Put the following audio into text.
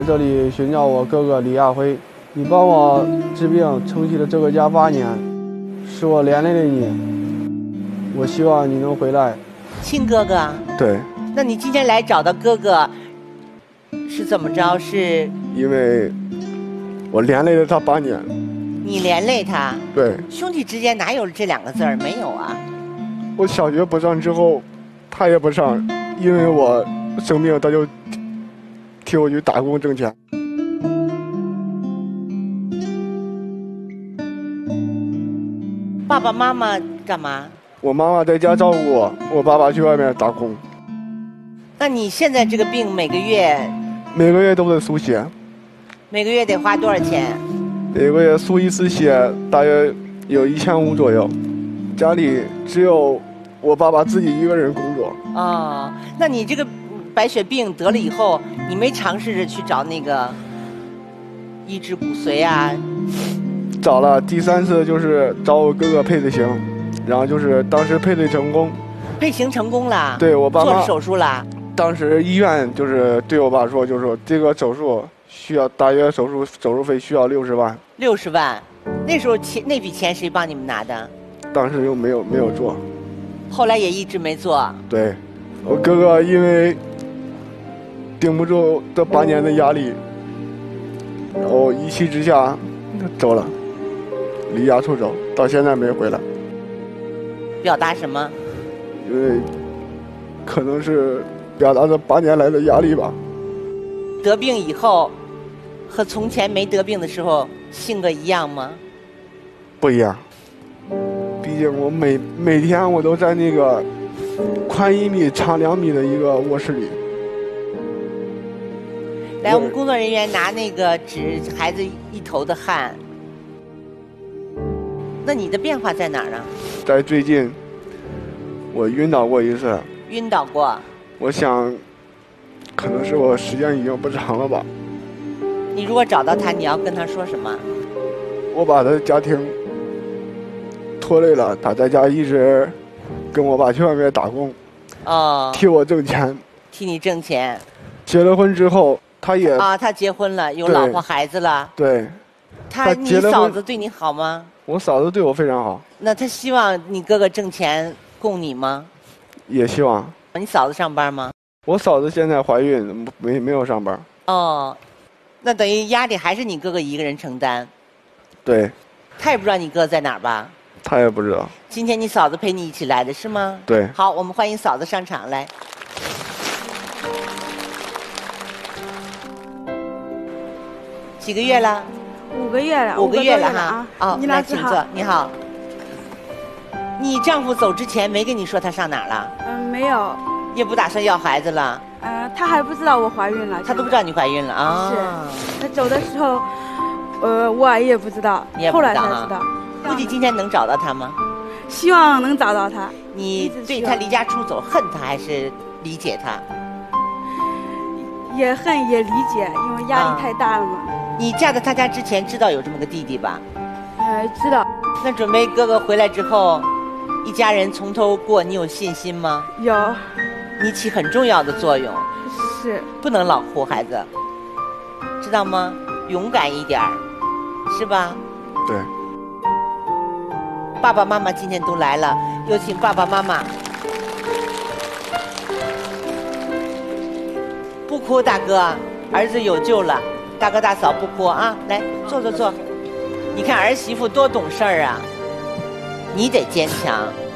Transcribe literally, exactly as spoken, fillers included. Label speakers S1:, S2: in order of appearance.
S1: 这里寻找我哥哥李亚辉，你帮我治病撑起了这个家八年，是我连累了你，我希望你能回来。
S2: 亲哥哥。
S1: 对。
S2: 那你今天来找到哥哥，是怎么着？是
S1: 因为我连累了他八年。
S2: 你连累他？
S1: 对。
S2: 兄弟之间哪有这两个字儿？没有啊。
S1: 我小学不上之后，他也不上，因为我生病，他就替我去打工挣钱。
S2: 爸爸妈妈干嘛？
S1: 我妈妈在家照顾我，我爸爸去外面打工。
S2: 那你现在这个病每个月？
S1: 每个月都得输血。
S2: 每个月得花多少钱？
S1: 每个月输一次血大约有一千五左右，家里只有我爸爸自己一个人工作。
S2: 哦，那你这个白血病得了以后，你没尝试着去找那个移植骨髓啊？
S1: 找了，第三次就是找我哥哥配的型，然后就是当时配对成功。
S2: 配型成功了？
S1: 对，我爸妈
S2: 做了手术了。
S1: 当时医院就是对我爸说，就是说这个手术需要大约手术手术费需要六十万。
S2: 六十万，那时候钱那笔钱谁帮你们拿的？
S1: 当时又没有没有做，
S2: 后来也一直没做。
S1: 对，我哥哥因为顶不住这八年的压力，然后一气之下走了，离家出走，到现在没回来。
S2: 表达什么？
S1: 因为可能是表达这八年来的压力吧。
S2: 得病以后和从前没得病的时候性格一样吗？
S1: 不一样，毕竟我每每天我都在那个宽一米长两米的一个卧室里。
S2: 来，我们工作人员拿那个纸，孩子一头的汗。那你的变化在哪儿呢？
S1: 在最近我晕倒过一次。
S2: 晕倒过？
S1: 我想可能是我时间已经不长了吧。
S2: 你如果找到他，你要跟他说什么？
S1: 我把他的家庭拖累了，他在家一直跟我爸去外面打工，
S2: 哦，
S1: 替我挣钱，
S2: 替你挣钱。
S1: 结了婚之后，他也
S2: 啊，他结婚了，有老婆孩子了。
S1: 对。
S2: 他，你嫂子对你好吗？
S1: 我嫂子对我非常好。
S2: 那他希望你哥哥挣钱供你吗？
S1: 也希望。
S2: 你嫂子上班吗？
S1: 我嫂子现在怀孕，没没有上班。
S2: 哦，那等于压力还是你哥哥一个人承担。
S1: 对。
S2: 他也不知道你哥在哪儿吧？
S1: 他也不知道。
S2: 今天你嫂子陪你一起来的是吗？
S1: 对。
S2: 好，我们欢迎嫂子上场来。几个月了？
S3: 五个月了。
S2: 五个月了哈。
S3: 啊。
S2: 哦，
S3: 你老师好。
S2: 请坐。你好。你丈夫走之前没跟你说他上哪儿了？
S3: 嗯，没有。
S2: 也不打算要孩子了？
S3: 呃，他还不知道我怀孕了。
S2: 他都不知道你怀孕了啊？
S3: 是。他走的时候，呃，我也不知道。
S2: 你也不知道。
S3: 后来才知道。
S2: 估计今天能找到他吗？
S3: 希望能找到他。
S2: 你对他离家出走恨他还是理解他？
S3: 也恨也理解，因为压力太大了嘛。
S2: 啊、你嫁到他家之前知道有这么个弟弟吧？
S3: 呃，知道。
S2: 那准备哥哥回来之后，一家人从头过，你有信心吗？
S3: 有。
S2: 你起很重要的作用。
S3: 是。
S2: 不能老护孩子，知道吗？勇敢一点儿，是吧？
S1: 对。
S2: 爸爸妈妈今天都来了，有请爸爸妈妈。不哭，大哥，儿子有救了。大哥大嫂不哭啊，来坐坐坐。你看儿媳妇多懂事儿啊，你得坚强。